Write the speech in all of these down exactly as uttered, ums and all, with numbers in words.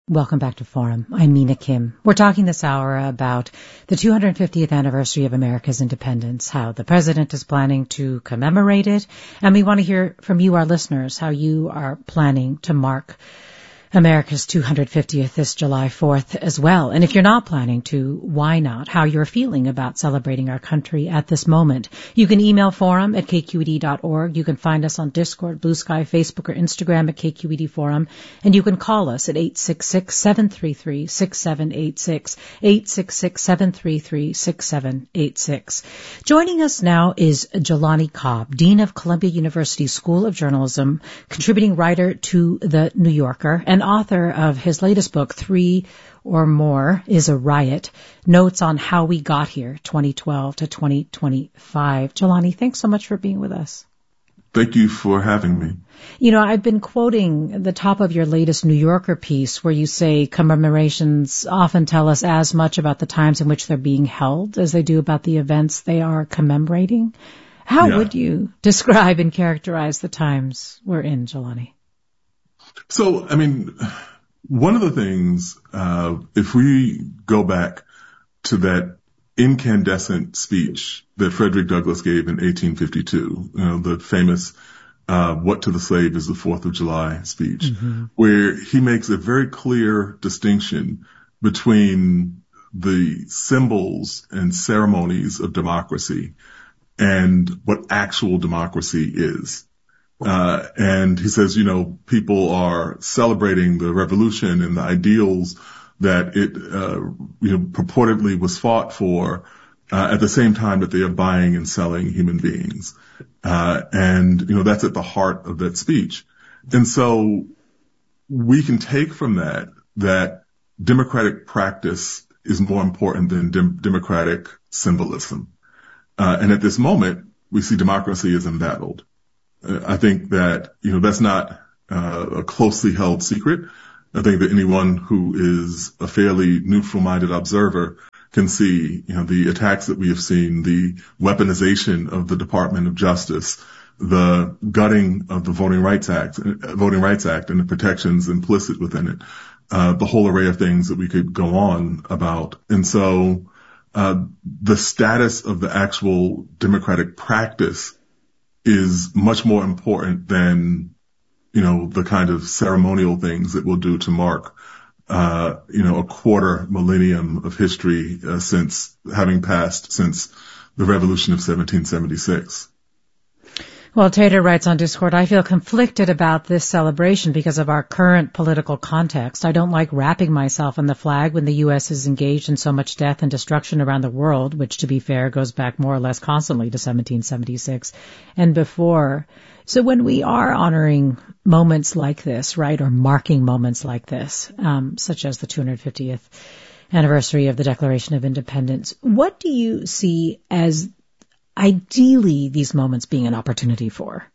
Welcome back to Forum. I'm Mina Kim. We're talking this hour about the two hundred fiftieth anniversary of America's independence, how the president is planning to commemorate it, and we want to hear from you, our listeners, how you are planning to mark America's two hundred fiftieth this July fourth as well. And if you're not planning to, why not? How you're feeling about celebrating our country at this moment. You can email forum at k q e d dot org. You can find us on Discord, Blue Sky, Facebook, or Instagram at K Q E D Forum. And you can call us at eight six six, seven three three, six seven eight six, eight six six, seven three three, six seven eight six. Joining us now is Jelani Cobb, Dean of Columbia University School of Journalism, contributing writer to The New Yorker, and author of his latest book, Three or More is a Riot, Notes on How We Got Here, twenty twelve to twenty twenty-five. Jelani, thanks so much for being with us. Thank you for having me. You know, I've been quoting the top of your latest New Yorker piece where you say commemorations often tell us as much about the times in which they're being held as they do about the events they are commemorating. How yeah. would you describe and characterize the times we're in, Jelani? So, I mean, one of the things, uh, if we go back to that incandescent speech that Frederick Douglass gave in eighteen fifty-two, you know, the famous uh, What to the Slave is the Fourth of July speech, mm-hmm. where he makes a very clear distinction between the symbols and ceremonies of democracy and what actual democracy is. Uh, and he says, you know, people are celebrating the revolution and the ideals that it, uh, you know, purportedly was fought for, uh, at the same time that they are buying and selling human beings. Uh, and, you know, that's at the heart of that speech. And so we can take from that that democratic practice is more important than dem- democratic symbolism. Uh, and at this moment, we see democracy is embattled. I think that, you know, that's not uh, a closely held secret. I think that anyone who is a fairly neutral-minded observer can see, you know, the attacks that we have seen, the weaponization of the Department of Justice, the gutting of the Voting Rights Act, Voting Rights Act and the protections implicit within it, uh, the whole array of things that we could go on about. And so uh, the status of the actual democratic practice is much more important than, you know, the kind of ceremonial things that we'll do to mark, uh, you know, a quarter millennium of history uh, since having passed since the revolution of seventeen seventy-six. Well, Tater writes on Discord, I feel conflicted about this celebration because of our current political context. I don't like wrapping myself in the flag when the U S is engaged in so much death and destruction around the world, which, to be fair, goes back more or less constantly to seventeen seventy-six and before. So when we are honoring moments like this, right, or marking moments like this, um, such as the two hundred fiftieth anniversary of the Declaration of Independence, what do you see as ideally these moments being an opportunity for?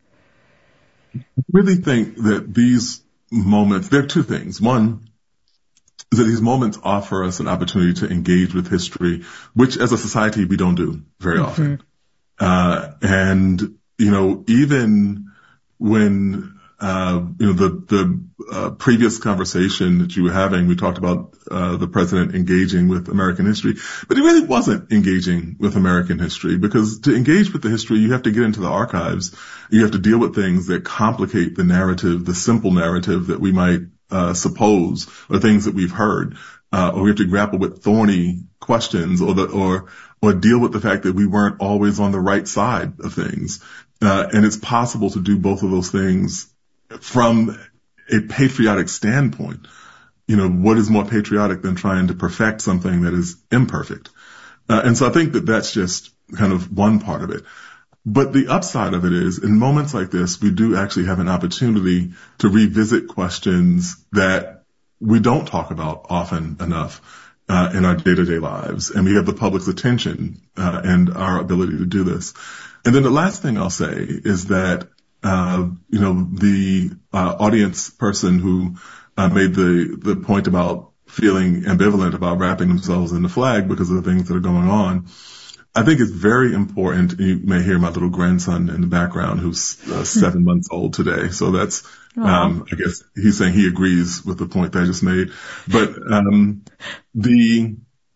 I really think that these moments, there are two things. One is that these moments offer us an opportunity to engage with history, which as a society we don't do very mm-hmm. often. Uh, and, you know, even when, uh, you know, the, the, uh, previous conversation that you were having, we talked about, uh, the president engaging with American history, but he really wasn't engaging with American history, because to engage with the history, you have to get into the archives. You have to deal with things that complicate the narrative, the simple narrative that we might, uh, suppose, or things that we've heard, uh, or we have to grapple with thorny questions, or the, or, or deal with the fact that we weren't always on the right side of things. Uh, and it's possible to do both of those things from a patriotic standpoint. You know, what is more patriotic than trying to perfect something that is imperfect? Uh, and so I think that that's just kind of one part of it. But the upside of it is, in moments like this, we do actually have an opportunity to revisit questions that we don't talk about often enough uh, in our day-to-day lives. And we have the public's attention uh, and our ability to do this. And then the last thing I'll say is that Uh, you know, the uh, audience person who uh, made the, the point about feeling ambivalent about wrapping themselves in the flag because of the things that are going on. I think it's very important. You may hear my little grandson in the background who's uh, seven months old today. So that's, um, I guess he's saying he agrees with the point that I just made. But um, the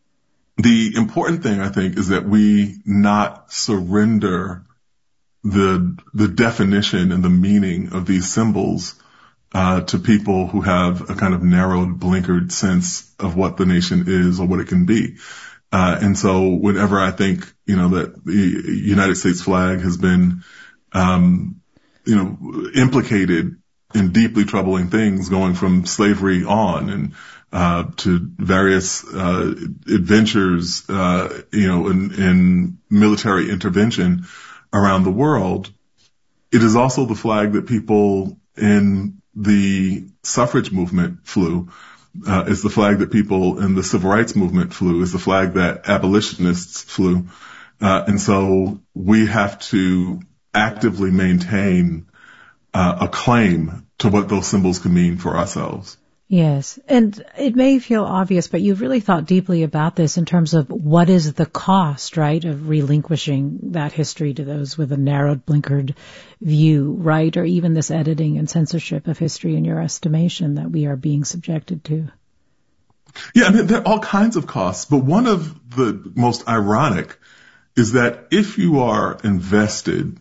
the important thing, I think, is that we not surrender the the definition and the meaning of these symbols uh, to people who have a kind of narrowed, blinkered sense of what the nation is or what it can be. Uh, and so whenever I think, you know, that the United States flag has been, um, you know, implicated in deeply troubling things going from slavery on and, uh, to various, uh, adventures, uh, you know, in, in military intervention around the world, it is also the flag that people in the suffrage movement flew. Uh, it's the flag that people in the civil rights movement flew. It's the flag that abolitionists flew. Uh, and so we have to actively maintain uh, a claim to what those symbols can mean for ourselves. Yes. And it may feel obvious, but you've really thought deeply about this in terms of what is the cost, right, of relinquishing that history to those with a narrowed, blinkered view, right, or even this editing and censorship of history in your estimation that we are being subjected to. Yeah, I mean, there are all kinds of costs, but one of the most ironic is that if you are invested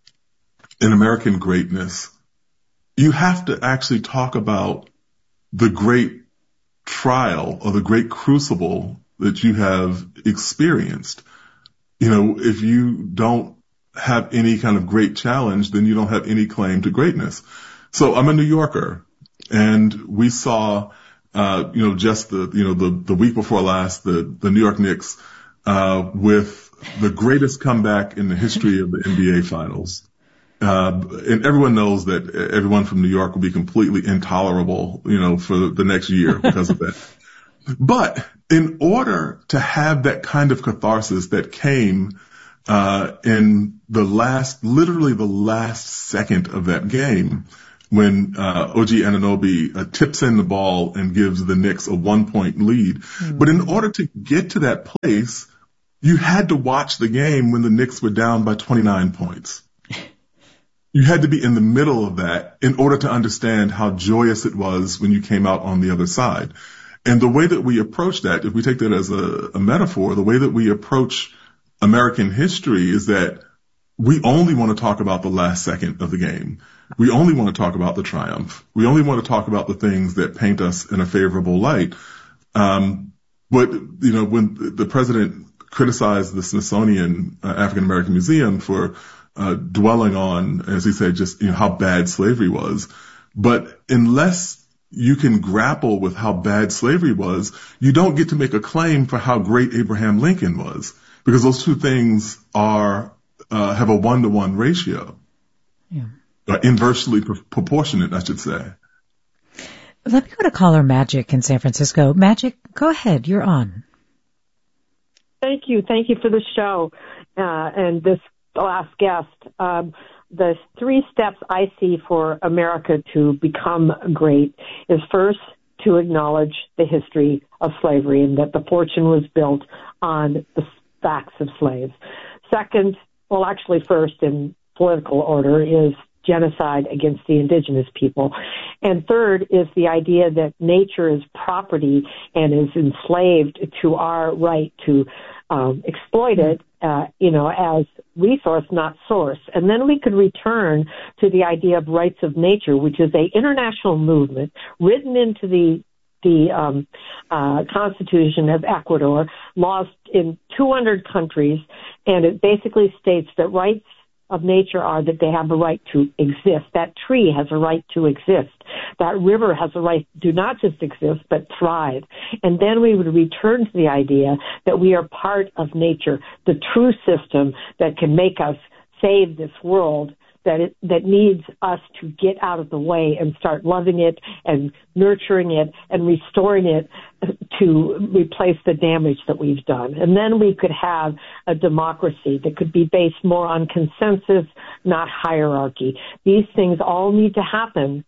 in American greatness, you have to actually talk about the great trial or the great crucible that you have experienced. You know, if you don't have any kind of great challenge, then you don't have any claim to greatness. So I'm a New Yorker, and we saw, uh, you know, just the, you know, the, the week before last, the, the New York Knicks, uh, with the greatest comeback in the history of the N B A finals. Uh, and everyone knows that everyone from New York will be completely intolerable, you know, for the next year because of that. But in order to have that kind of catharsis that came, uh, in the last, literally the last second of that game, when, uh, O G Anunoby uh, tips in the ball and gives the Knicks a one point lead. Mm-hmm. But in order to get to that place, you had to watch the game when the Knicks were down by twenty-nine points. You had to be in the middle of that in order to understand how joyous it was when you came out on the other side. And the way that we approach that, if we take that as a, a metaphor, the way that we approach American history is that we only want to talk about the last second of the game. We only want to talk about the triumph. We only want to talk about the things that paint us in a favorable light. Um, but, you know, when the president criticized the Smithsonian uh, African American Museum for Uh, dwelling on, as he said, just, you know, how bad slavery was. But unless you can grapple with how bad slavery was, you don't get to make a claim for how great Abraham Lincoln was, because those two things are, uh, have a one-to-one ratio. Yeah. Uh, inversely pr- proportionate, I should say. Let me go to caller Magic in San Francisco. Magic, go ahead. You're on. Thank you. Thank you for the show, uh, and this last guest. Um, the three steps I see for America to become great is first to acknowledge the history of slavery and that the fortune was built on the backs of slaves. Second, well, actually first in political order is genocide against the indigenous people. And third is the idea that nature is property and is enslaved to our right to um, exploit it, uh, you know, as resource, not source. And then we could return to the idea of rights of nature, which is a international movement written into the the um, uh, Constitution of Ecuador, laws in two hundred countries, and it basically states that rights of nature are that they have a right to exist. That tree has a right to exist. That river has a right to not just exist, but thrive. And then we would return to the idea that we are part of nature, the true system that can make us save this world, that it, that needs us to get out of the way and start loving it and nurturing it and restoring it to replace the damage that we've done. And then we could have a democracy that could be based more on consensus, not hierarchy. These things all need to happen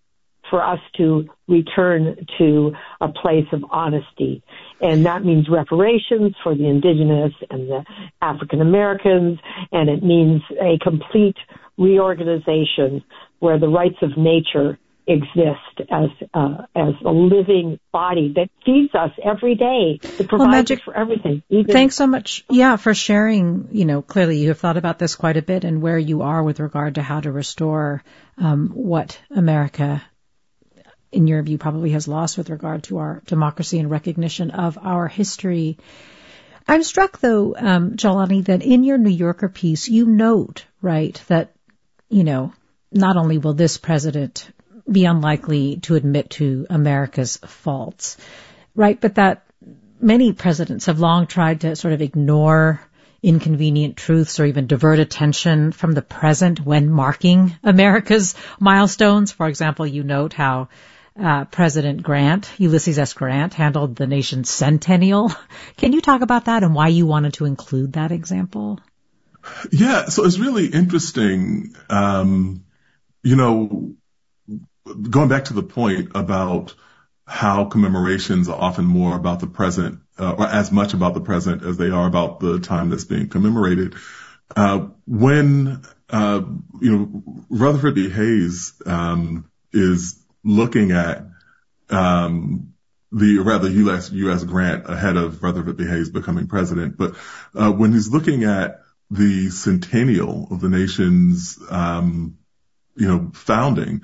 for us to return to a place of honesty. And that means reparations for the indigenous and the African Americans, and it means a complete reorganization where the rights of nature exist as uh, as a living body that feeds us every day. It provides well, Magic, us for everything. Even thanks so much, yeah, for sharing. You know, clearly you have thought about this quite a bit and where you are with regard to how to restore um, what America, in your view, probably has lost with regard to our democracy and recognition of our history. I'm struck, though, um, Jelani, that in your New Yorker piece, you note, right, that, you know, not only will this president be unlikely to admit to America's faults, right, but that many presidents have long tried to sort of ignore inconvenient truths or even divert attention from the present when marking America's milestones. For example, you note how uh, President Grant, Ulysses S. Grant, handled the nation's centennial. Can you talk about that and why you wanted to include that example? Yeah, so it's really interesting, um, you know, going back to the point about how commemorations are often more about the present, uh, or as much about the present as they are about the time that's being commemorated. Uh, when, uh, you know, Rutherford B. Hayes, um, is looking at, um, the, rather U S, U S Grant ahead of Rutherford B. Hayes becoming president. But, uh, when he's looking at the centennial of the nation's, um, you know, founding,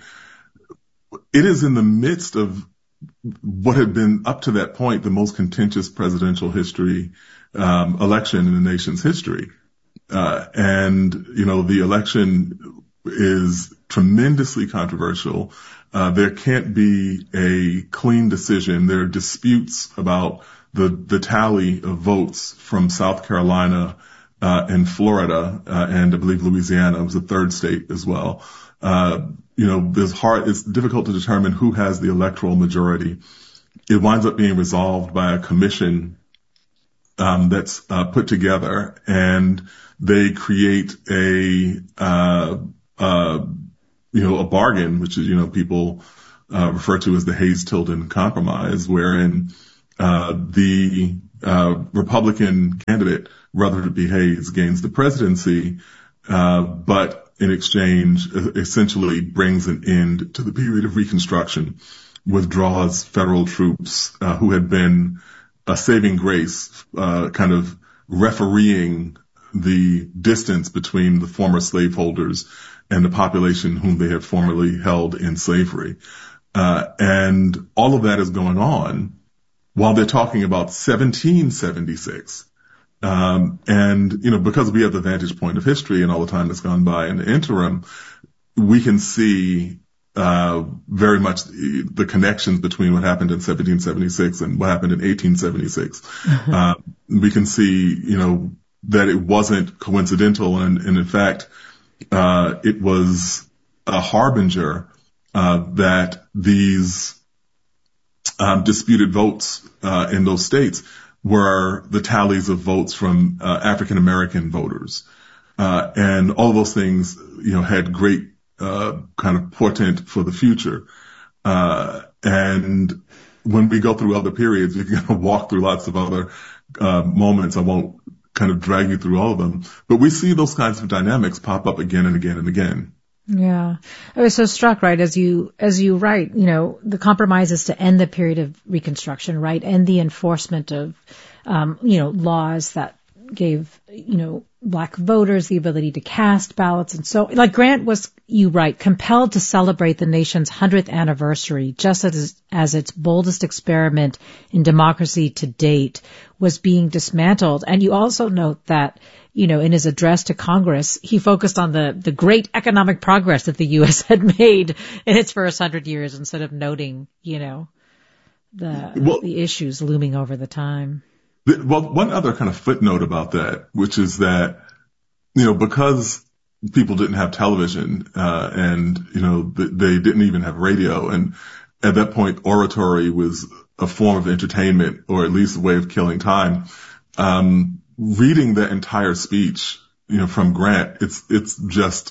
it is in the midst of what had been up to that point the most contentious presidential history, um, election in the nation's history. Uh, and, you know, the election is tremendously controversial. Uh, there can't be a clean decision. There are disputes about the, the tally of votes from South Carolina, uh, and Florida, uh, and I believe Louisiana was a third state as well. Uh, you know, there's hard, it's difficult to determine who has the electoral majority. It winds up being resolved by a commission, um, that's, uh, put together, and they create a, uh, uh, you know, a bargain, which is, you know, people, uh, refer to as the Hayes-Tilden Compromise, wherein, uh, the, uh, Republican candidate, Rutherford B. Hayes, gains the presidency, uh, but in exchange, essentially brings an end to the period of Reconstruction, withdraws federal troops, uh, who had been a saving grace, uh, kind of refereeing the distance between the former slaveholders and the population whom they had formerly held in slavery. Uh, and all of that is going on while they're talking about seventeen seventy-six. Um, and, you know, because we have the vantage point of history and all the time that's gone by in the interim, we can see, uh, very much the, the connections between what happened in seventeen seventy-six and what happened in eighteen seventy-six. Mm-hmm. Uh, we can see, you know, that it wasn't coincidental, and, and in fact, uh, it was a harbinger, uh, that these, um, disputed votes, uh, in those states were the tallies of votes from, uh, African American voters. Uh, and all those things, you know, had great, uh, kind of portent for the future. Uh, and when we go through other periods, we can walk through lots of other, uh, moments. I won't kind of drag you through all of them, but we see those kinds of dynamics pop up again and again and again. Yeah. I was so struck, right, as you, as you write, you know, the compromise is to end the period of Reconstruction, right, and the enforcement of, um, you know, laws that gave, you know, black voters the ability to cast ballots. And so, like Grant was, you write, compelled to celebrate the nation's hundredth anniversary, just as, as its boldest experiment in democracy to date was being dismantled. And you also note that, you know, in his address to Congress, he focused on the, the great economic progress that the U S had made in its first hundred years instead of noting, you know, the, well, the issues looming over the time. Well, one other kind of footnote about that, which is that, you know, because people didn't have television, uh, and, you know, they didn't even have radio. And at that point, oratory was a form of entertainment, or at least a way of killing time. Um, reading the entire speech, you know, from Grant, it's, it's just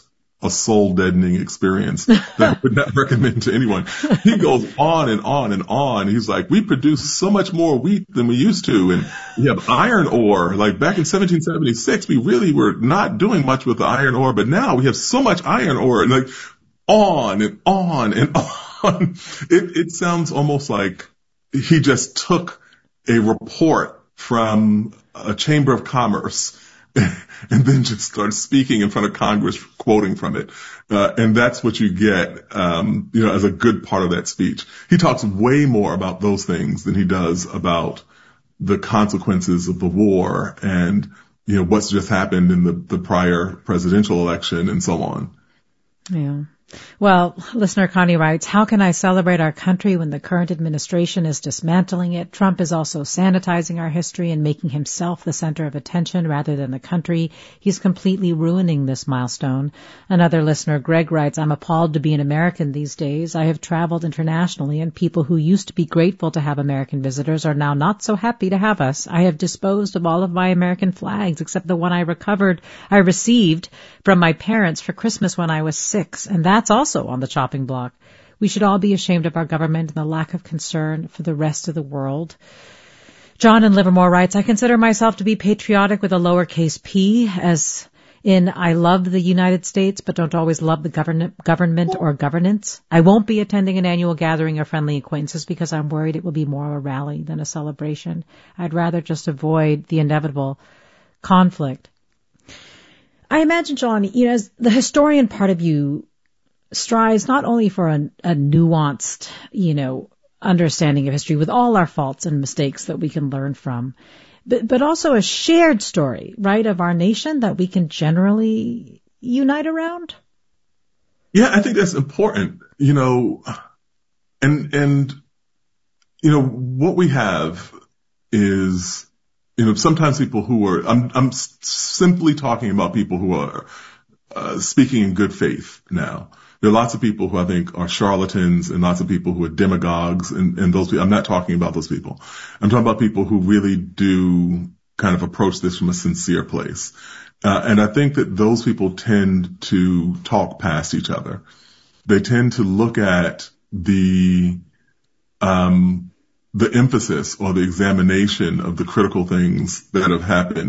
a soul-deadening experience that I would not recommend to anyone. He goes on and on and on. He's like, we produce so much more wheat than we used to, and we have iron ore. Like back in seventeen seventy-six, we really were not doing much with the iron ore, but now we have so much iron ore, and like on and on and on. It, it sounds almost like he just took a report from a chamber of commerce and then just started speaking in front of Congress, quoting from it. Uh, and that's what you get, um, you know, as a good part of that speech. He talks way more about those things than he does about the consequences of the war and, you know, what's just happened in the, the prior presidential election and so on. Yeah. Well, listener Connie writes, how can I celebrate our country when the current administration is dismantling it? Trump is also sanitizing our history and making himself the center of attention rather than the country. He's completely ruining this milestone. Another listener, Greg, writes, I'm appalled to be an American these days. I have traveled internationally, and people who used to be grateful to have American visitors are now not so happy to have us. I have disposed of all of my American flags except the one I recovered, I received from my parents for Christmas when I was six, and that's also on the chopping block. We should all be ashamed of our government and the lack of concern for the rest of the world. John in Livermore writes, I consider myself to be patriotic with a lowercase p, as in I love the United States but don't always love the govern- government or governance. I won't be attending an annual gathering of friendly acquaintances because I'm worried it will be more of a rally than a celebration. I'd rather just avoid the inevitable conflict. I imagine, John, you know, as the historian part of you strives not only for a, a nuanced, you know, understanding of history with all our faults and mistakes that we can learn from, but, but also a shared story, right, of our nation that we can generally unite around. Yeah, I think that's important, you know, and, and, you know, what we have is, you know, sometimes people who are, I'm, I'm simply talking about people who are uh, speaking in good faith now. There are lots of people who I think are charlatans and lots of people who are demagogues, and, and those people, I'm not talking about those people. I'm talking about people who really do kind of approach this from a sincere place. Uh, and I think that those people tend to talk past each other. They tend to look at the, um, the emphasis or the examination of the critical things that have happened